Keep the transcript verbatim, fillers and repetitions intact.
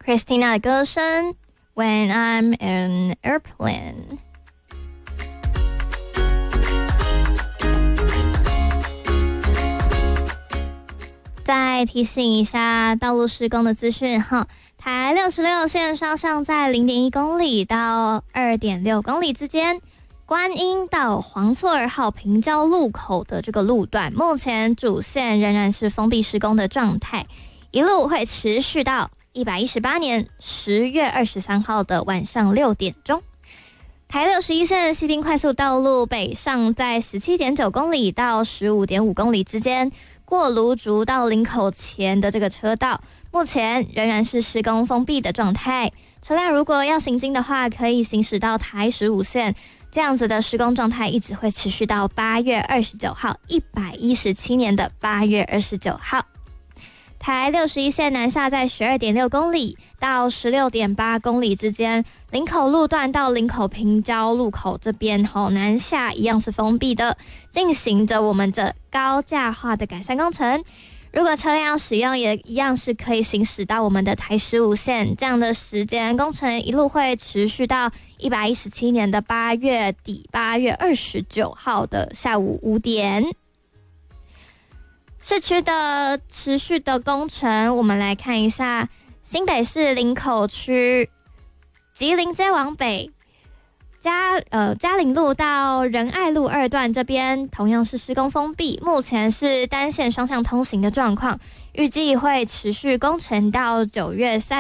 Christina 的歌声 When I'm an Airplane。再提醒一下道路施工的资讯哈，台六十六线双向在 零点一公里到 二点六公里之间，观音到黄厝二号平交路口的这个路段，目前主线仍然是封闭施工的状态，一路会持续到一百一十八年十月二十三号的晚上六点钟。台六十一线西滨快速道路北上在 十七点九公里到 十五点五公里之间，过芦竹到林口前的这个车道，目前仍然是施工封闭的状态。车辆如果要行经的话，可以行驶到台十五线，这样子的施工状态一直会持续到八月二十九号，一百一十七年的八月二十九号。台六十一线南下在 十二点六公里到 十六点八公里之间，林口路段到林口平交路口这边吼南下一样是封闭的，进行着我们的高架化的改善工程。如果车辆要使用，也一样是可以行驶到我们的台十五线，这样的时间工程一路会持续到一百一十七年的八月底，八月二十九号的下午五点。市区的持续的工程，我们来看一下新北市林口区吉林街往北嘉呃嘉陵路到仁爱路二段这边同样是施工封闭，目前是单线双向通行的状况，预计会持续工程到九月三